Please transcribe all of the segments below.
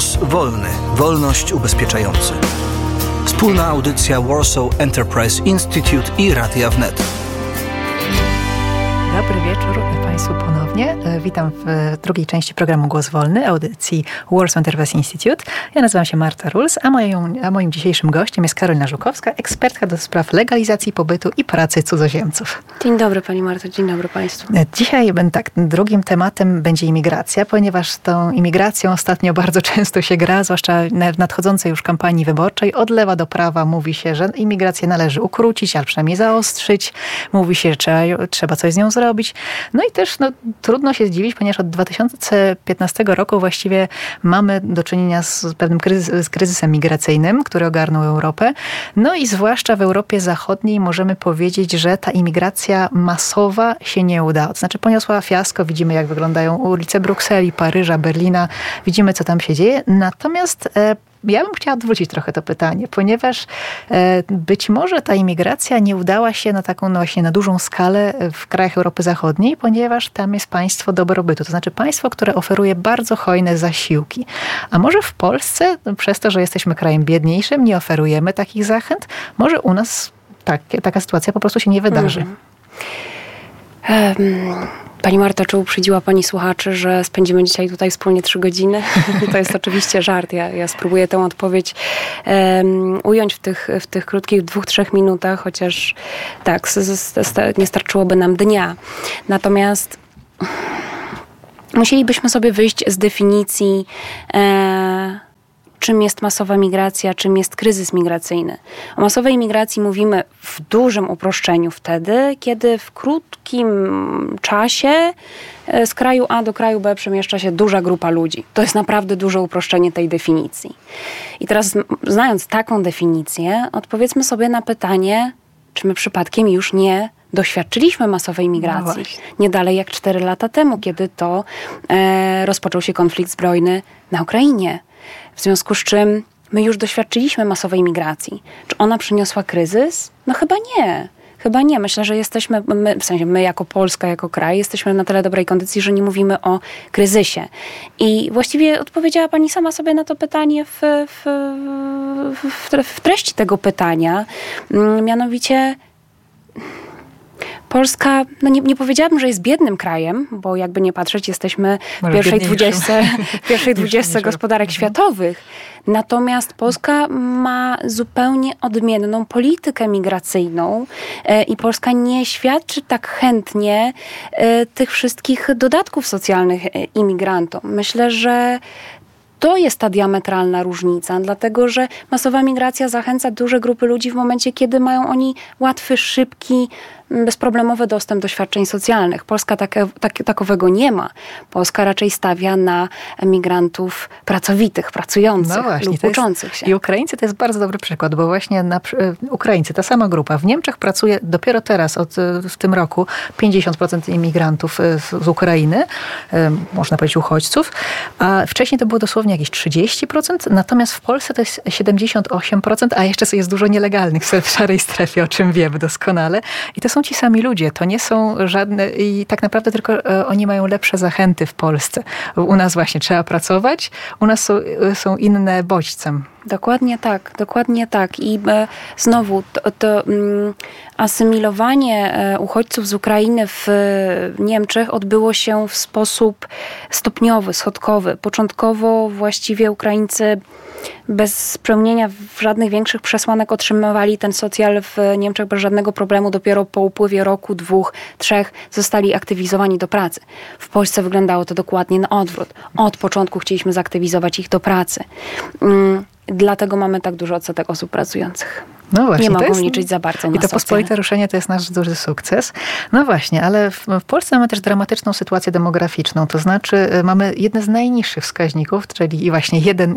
Głos wolny. Wolność ubezpieczający. Wspólna audycja Warsaw Enterprise Institute i Radia Wnet. Dobry wieczór Państwu ponownie. Witam w drugiej części programu Głos Wolny, audycji Warsaw Enterprise Institute. Ja nazywam się Marta Ruls, a moim dzisiejszym gościem jest Karolina Żukowska, ekspertka do spraw legalizacji pobytu i pracy cudzoziemców. Dzień dobry Pani Marto, dzień dobry Państwu. Dzisiaj drugim tematem będzie imigracja, ponieważ tą imigracją ostatnio bardzo często się gra, zwłaszcza w nadchodzącej już kampanii wyborczej. Od lewa do prawa mówi się, że imigrację należy ukrócić, albo przynajmniej zaostrzyć. Mówi się, że trzeba coś z nią zrobić. No i też trudno się zdziwić, ponieważ od 2015 roku właściwie mamy do czynienia z pewnym kryzysem migracyjnym, który ogarnął Europę. No i zwłaszcza w Europie Zachodniej możemy powiedzieć, że ta imigracja masowa się nie udała. To znaczy poniosła fiasko. Widzimy, jak wyglądają ulice Brukseli, Paryża, Berlina. Widzimy, co tam się dzieje. Natomiast ja bym chciała odwrócić trochę to pytanie, ponieważ być może ta imigracja nie udała się na taką właśnie na dużą skalę w krajach Europy Zachodniej, ponieważ tam jest państwo dobrobytu, to znaczy państwo, które oferuje bardzo hojne zasiłki. A może w Polsce, przez to, że jesteśmy krajem biedniejszym, nie oferujemy takich zachęt, może u nas taka sytuacja po prostu się nie wydarzy. Pani Marta, czy uprzedziła Pani słuchaczy, że spędzimy dzisiaj tutaj wspólnie 3 godziny? To jest oczywiście żart. Ja spróbuję tę odpowiedź ująć w tych krótkich 2-3 minutach, chociaż tak, nie starczyłoby nam dnia. Natomiast musielibyśmy sobie wyjść z definicji czym jest masowa migracja, czym jest kryzys migracyjny. O masowej migracji mówimy w dużym uproszczeniu wtedy, kiedy w krótkim czasie z kraju A do kraju B przemieszcza się duża grupa ludzi. To jest naprawdę duże uproszczenie tej definicji. I teraz, znając taką definicję, odpowiedzmy sobie na pytanie, czy my przypadkiem już nie doświadczyliśmy masowej migracji. Nie dalej jak 4 lata temu, kiedy to rozpoczął się konflikt zbrojny na Ukrainie. W związku z czym my już doświadczyliśmy masowej migracji. Czy ona przyniosła kryzys? No chyba nie. Chyba nie. Myślę, że jesteśmy, my jako Polska, jako kraj, jesteśmy na tyle dobrej kondycji, że nie mówimy o kryzysie. I właściwie odpowiedziała Pani sama sobie na to pytanie w treści tego pytania. Mianowicie Polska, nie powiedziałabym, że jest biednym krajem, bo jakby nie patrzeć, jesteśmy w pierwszej 20 gospodarek światowych. Natomiast Polska ma zupełnie odmienną politykę migracyjną i Polska nie świadczy tak chętnie tych wszystkich dodatków socjalnych imigrantom. Myślę, że to jest ta diametralna różnica, dlatego że masowa migracja zachęca duże grupy ludzi w momencie, kiedy mają oni łatwy, szybki, bezproblemowy dostęp do świadczeń socjalnych. Polska takowego nie ma. Polska raczej stawia na emigrantów pracowitych, pracujących lub uczących się. I Ukraińcy to jest bardzo dobry przykład, bo właśnie Ukraińcy, ta sama grupa, w Niemczech pracuje dopiero teraz, w tym roku, 50% imigrantów z Ukrainy, można powiedzieć uchodźców, a wcześniej to było dosłownie jakieś 30%, natomiast w Polsce to jest 78%, a jeszcze jest dużo nielegalnych w szarej strefie, o czym wiemy doskonale. I to są ci sami ludzie, to nie są żadne i tak naprawdę tylko oni mają lepsze zachęty w Polsce. U nas właśnie trzeba pracować, u nas są inne bodźcem. Dokładnie tak. I znowu to asymilowanie uchodźców z Ukrainy w Niemczech odbyło się w sposób stopniowy, schodkowy. Początkowo właściwie Ukraińcy bez spełnienia żadnych większych przesłanek otrzymywali ten socjal w Niemczech bez żadnego problemu. Dopiero po upływie roku, 2, 3 zostali aktywizowani do pracy. W Polsce wyglądało to dokładnie na odwrót. Od początku chcieliśmy zaktywizować ich do pracy. Dlatego mamy tak duży odsetek osób pracujących. No właśnie, nie mogą liczyć za bardzo na I to pospolite ruszenie to jest nasz duży sukces. No właśnie, ale w Polsce mamy też dramatyczną sytuację demograficzną. To znaczy mamy jedne z najniższych wskaźników, czyli właśnie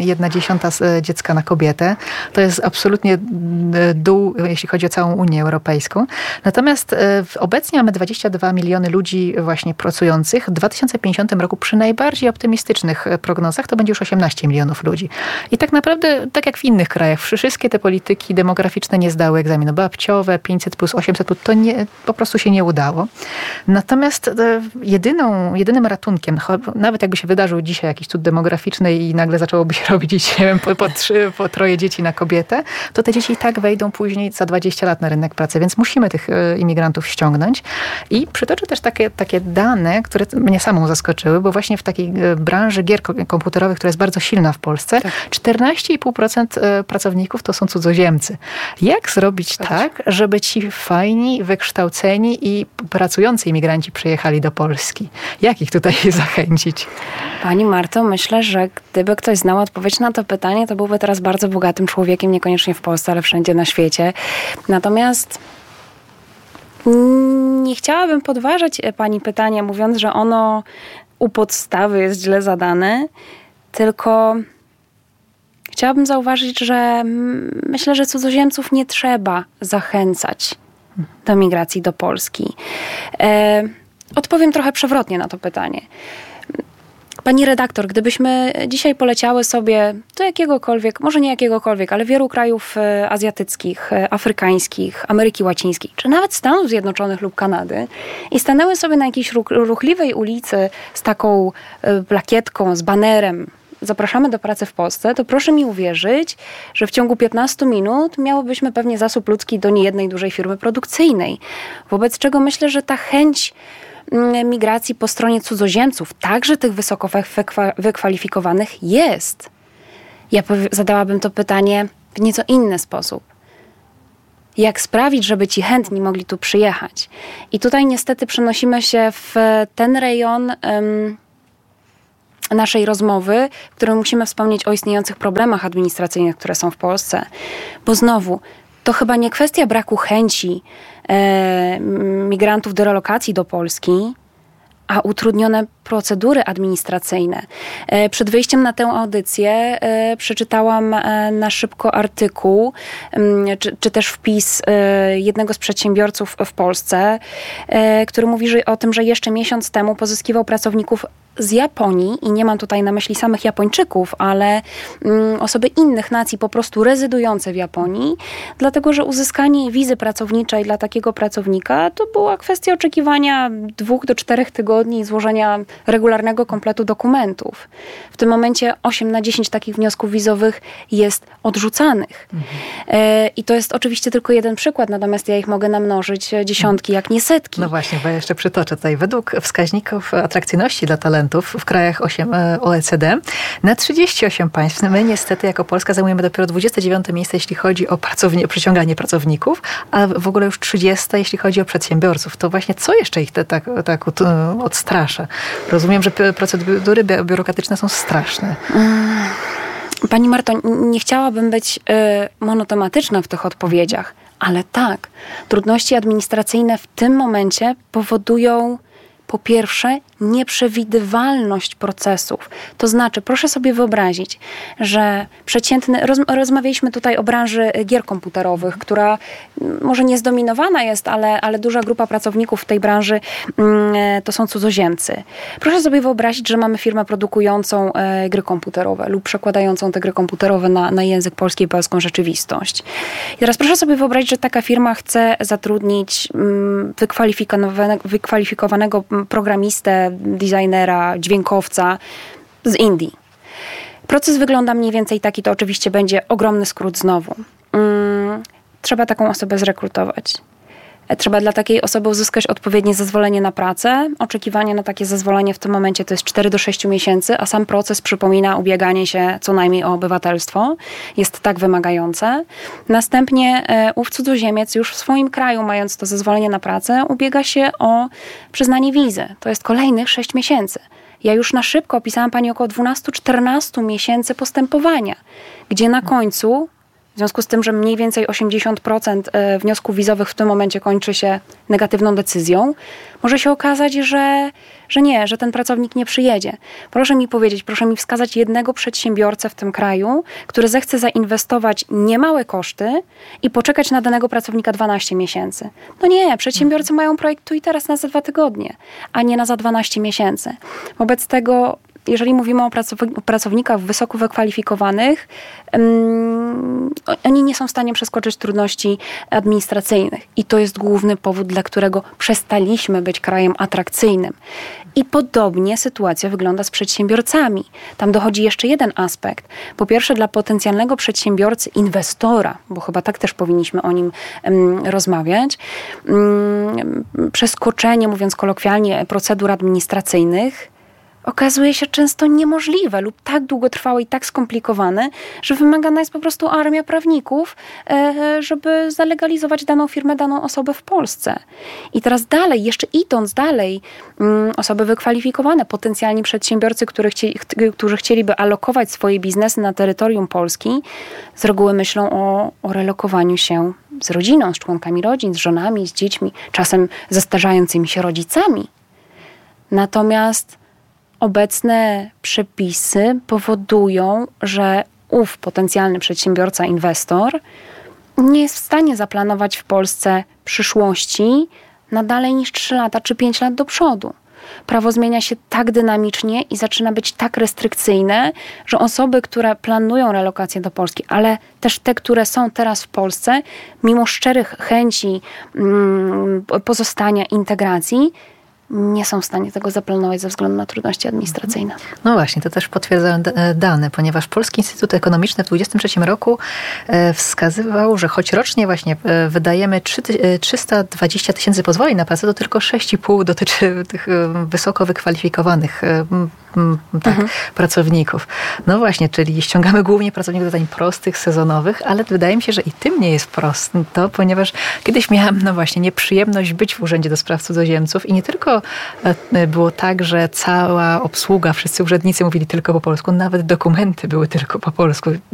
1,1 dziecka na kobietę. To jest absolutnie dół, jeśli chodzi o całą Unię Europejską. Natomiast obecnie mamy 22 miliony ludzi właśnie pracujących. W 2050 roku przy najbardziej optymistycznych prognozach to będzie już 18 milionów ludzi. I tak naprawdę, tak jak w innych krajach, wszystkie te polityki demograficzne medyczne nie zdały egzaminu babciowe, 500 plus 800 plus, to po prostu się nie udało. Natomiast jedynym ratunkiem, nawet jakby się wydarzył dzisiaj jakiś cud demograficzny i nagle zaczęłoby się robić, nie wiem, po 3 dzieci na kobietę, to te dzieci i tak wejdą później za 20 lat na rynek pracy, więc musimy tych imigrantów ściągnąć. I przytoczę też takie dane, które mnie samą zaskoczyły, bo właśnie w takiej branży gier komputerowych, która jest bardzo silna w Polsce, 14,5% pracowników to są cudzoziemcy. Jak zrobić tak, żeby ci fajni, wykształceni i pracujący imigranci przyjechali do Polski? Jak ich tutaj zachęcić? Pani Marto, myślę, że gdyby ktoś znał odpowiedź na to pytanie, to byłby teraz bardzo bogatym człowiekiem, niekoniecznie w Polsce, ale wszędzie na świecie. Natomiast nie chciałabym podważać pani pytania, mówiąc, że ono u podstawy jest źle zadane, tylko chciałabym zauważyć, że myślę, że cudzoziemców nie trzeba zachęcać do migracji do Polski. Odpowiem trochę przewrotnie na to pytanie. Pani redaktor, gdybyśmy dzisiaj poleciały sobie do jakiegokolwiek, może nie jakiegokolwiek, ale wielu krajów azjatyckich, afrykańskich, Ameryki Łacińskiej, czy nawet Stanów Zjednoczonych lub Kanady i stanęły sobie na jakiejś ruchliwej ulicy z taką plakietką, z banerem, zapraszamy do pracy w Polsce, to proszę mi uwierzyć, że w ciągu 15 minut miałybyśmy pewnie zasób ludzki do niejednej dużej firmy produkcyjnej. Wobec czego myślę, że ta chęć migracji po stronie cudzoziemców, także tych wysoko wykwalifikowanych, jest. Ja zadałabym to pytanie w nieco inny sposób. Jak sprawić, żeby ci chętni mogli tu przyjechać? I tutaj niestety przenosimy się w ten rejon naszej rozmowy, w którym musimy wspomnieć o istniejących problemach administracyjnych, które są w Polsce. Bo znowu, to chyba nie kwestia braku chęci migrantów do relokacji do Polski, a utrudnione procedury administracyjne. Przed wyjściem na tę audycję przeczytałam na szybko artykuł, czy też wpis jednego z przedsiębiorców w Polsce, który mówi o tym, że jeszcze miesiąc temu pozyskiwał pracowników z Japonii i nie mam tutaj na myśli samych Japończyków, ale osoby innych nacji po prostu rezydujące w Japonii, dlatego że uzyskanie wizy pracowniczej dla takiego pracownika to była kwestia oczekiwania 2 do 4 tygodni i złożenia regularnego kompletu dokumentów. W tym momencie 8 na 10 takich wniosków wizowych jest odrzucanych. I to jest oczywiście tylko jeden przykład, natomiast ja ich mogę namnożyć dziesiątki, jak nie setki. No właśnie, bo ja jeszcze przytoczę tutaj. Według wskaźników atrakcyjności dla talentów w krajach OECD na 38 państw my niestety jako Polska zajmujemy dopiero 29 miejsce, jeśli chodzi o przyciąganie pracowników, a w ogóle już 30, jeśli chodzi o przedsiębiorców. To właśnie co jeszcze ich tak odstrasza? Rozumiem, że procedury biurokratyczne są straszne. Pani Marto, nie chciałabym być monotematyczna w tych odpowiedziach, ale tak, trudności administracyjne w tym momencie powodują po pierwsze nieprzewidywalność procesów. To znaczy, proszę sobie wyobrazić, że rozmawialiśmy tutaj o branży gier komputerowych, która może nie zdominowana jest, ale duża grupa pracowników w tej branży to są cudzoziemcy. Proszę sobie wyobrazić, że mamy firmę produkującą gry komputerowe lub przekładającą te gry komputerowe na język polski i polską rzeczywistość. I teraz proszę sobie wyobrazić, że taka firma chce zatrudnić wykwalifikowanego programistę, designera, dźwiękowca z Indii. Proces wygląda mniej więcej taki, to oczywiście będzie ogromny skrót znowu. Trzeba taką osobę zrekrutować. Trzeba dla takiej osoby uzyskać odpowiednie zezwolenie na pracę. Oczekiwanie na takie zezwolenie w tym momencie to jest 4 do 6 miesięcy, a sam proces przypomina ubieganie się co najmniej o obywatelstwo. Jest tak wymagające. Następnie ów cudzoziemiec już w swoim kraju, mając to zezwolenie na pracę, ubiega się o przyznanie wizy. To jest kolejnych 6 miesięcy. Ja już na szybko opisałam pani około 12-14 miesięcy postępowania, gdzie na końcu, w związku z tym, że mniej więcej 80% wniosków wizowych w tym momencie kończy się negatywną decyzją, może się okazać, że ten pracownik nie przyjedzie. Proszę mi powiedzieć, proszę mi wskazać jednego przedsiębiorcę w tym kraju, który zechce zainwestować niemałe koszty i poczekać na danego pracownika 12 miesięcy. No nie, przedsiębiorcy mają projekt tu i teraz na za 2 tygodnie, a nie na za 12 miesięcy. Wobec tego jeżeli mówimy o pracownikach wysoko wykwalifikowanych, oni nie są w stanie przeskoczyć trudności administracyjnych. I to jest główny powód, dla którego przestaliśmy być krajem atrakcyjnym. I podobnie sytuacja wygląda z przedsiębiorcami. Tam dochodzi jeszcze jeden aspekt. Po pierwsze, dla potencjalnego przedsiębiorcy, inwestora, bo chyba tak też powinniśmy o nim rozmawiać, przeskoczenie, mówiąc kolokwialnie, procedur administracyjnych okazuje się często niemożliwe lub tak długotrwałe i tak skomplikowane, że wymagana jest po prostu armia prawników, żeby zalegalizować daną firmę, daną osobę w Polsce. I teraz dalej, jeszcze idąc dalej, osoby wykwalifikowane, potencjalni przedsiębiorcy, którzy chcieliby alokować swoje biznesy na terytorium Polski, z reguły myślą o relokowaniu się z rodziną, z członkami rodzin, z żonami, z dziećmi, czasem ze starzejącymi się rodzicami. Natomiast obecne przepisy powodują, że ów potencjalny przedsiębiorca, inwestor nie jest w stanie zaplanować w Polsce przyszłości na dalej niż 3 lata czy 5 lat do przodu. Prawo zmienia się tak dynamicznie i zaczyna być tak restrykcyjne, że osoby, które planują relokację do Polski, ale też te, które są teraz w Polsce, mimo szczerych chęci pozostania, integracji, nie są w stanie tego zaplanować ze względu na trudności administracyjne. No właśnie, to też potwierdzają dane, ponieważ Polski Instytut Ekonomiczny w 2023 roku wskazywał, że choć rocznie właśnie wydajemy 320 000 pozwoleń na pracę, to tylko 6,5 dotyczy tych wysoko wykwalifikowanych pracowników. No właśnie, czyli ściągamy głównie pracowników do zadań prostych, sezonowych, ale wydaje mi się, że i tym nie jest prosto, ponieważ kiedyś miałam, no właśnie, nieprzyjemność być w Urzędzie do Spraw Cudzoziemców i nie tylko było tak, że cała obsługa, wszyscy urzędnicy mówili tylko po polsku, nawet dokumenty były tylko po polsku.